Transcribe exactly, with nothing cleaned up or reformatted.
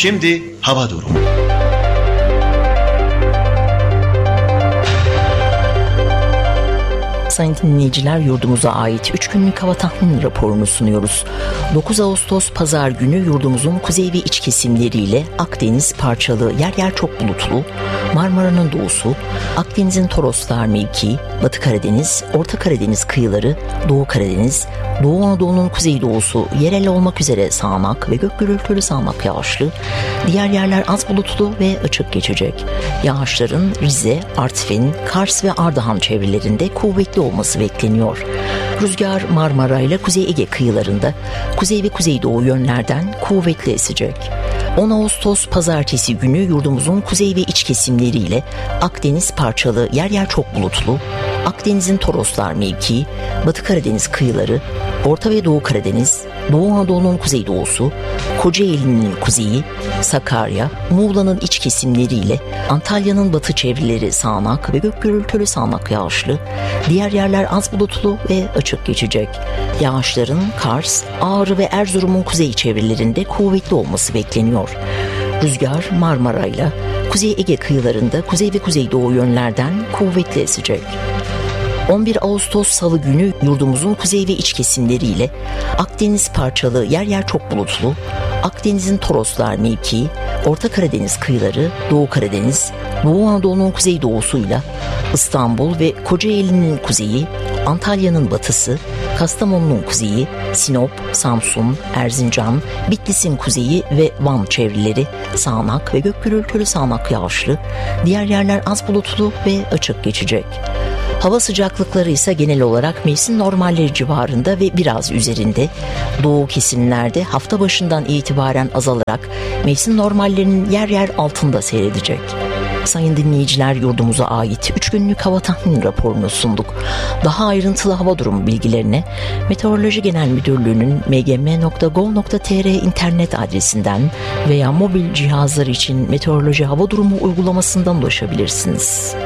Şimdi hava durumu. Sayın dinleyiciler, yurdumuza ait üç günlük hava tahmini raporunu sunuyoruz. dokuz Ağustos Pazar günü yurdumuzun kuzey ve iç kesimleriyle Akdeniz parçalı, yer yer çok bulutlu, Marmara'nın doğusu, Akdeniz'in Toroslar mevkii, Batı Karadeniz, Orta Karadeniz kıyıları, Doğu Karadeniz, Doğu Anadolu'nun kuzeydoğusu yerel olmak üzere sağanak ve gök gürültülü sağanak yağışlı, diğer yerler az bulutlu ve açık geçecek. Yağışların Rize, Artvin, Kars ve Ardahan çevrelerinde kuvvetli olması bekleniyor. Rüzgar Marmara ile Kuzey Ege kıyılarında kuzey ve kuzeydoğu yönlerden kuvvetli esecek. on Ağustos Pazartesi günü yurdumuzun kuzey ve iç kesimleriyle Akdeniz parçalı, yer yer çok bulutlu, Akdeniz'in Toroslar mevkii, Batı Karadeniz kıyıları, Orta ve Doğu Karadeniz, Doğu Anadolu'nun kuzeydoğusu, Kocaeli'nin kuzeyi, Sakarya, Muğla'nın iç kesimleriyle Antalya'nın batı çevreleri sağanak ve gök gürültülü sağanak yağışlı, diğer yerler az bulutlu ve açık geçecek. Yağışların Kars, Ağrı ve Erzurum'un kuzey çevrelerinde kuvvetli olması bekleniyor. Rüzgar Marmara ile Kuzey Ege kıyılarında kuzey ve kuzeydoğu yönlerden kuvvetli esecek. on bir Ağustos Salı günü yurdumuzun kuzey ve iç kesimleriyle Akdeniz parçalı, yer yer çok bulutlu, Akdeniz'in Toroslar mevkii, Orta Karadeniz kıyıları, Doğu Karadeniz, Doğu Anadolu'nun kuzeydoğusuyla İstanbul ve Kocaeli'nin kuzeyi, Antalya'nın batısı, Kastamonu'nun kuzeyi, Sinop, Samsun, Erzincan, Bitlis'in kuzeyi ve Van çevreleri sağanak ve gök gürültülü sağanak yağışlı, diğer yerler az bulutlu ve açık geçecek. Hava sıcaklıkları ise genel olarak mevsim normalleri civarında ve biraz üzerinde. Doğu kesimlerde hafta başından itibaren azalarak mevsim normallerinin yer yer altında seyredecek. Sayın dinleyiciler, yurdumuza ait üç günlük hava tahmini raporunu sunduk. Daha ayrıntılı hava durumu bilgilerine Meteoroloji Genel Müdürlüğü'nün m g m nokta gov nokta t r internet adresinden veya mobil cihazlar için meteoroloji hava durumu uygulamasından ulaşabilirsiniz.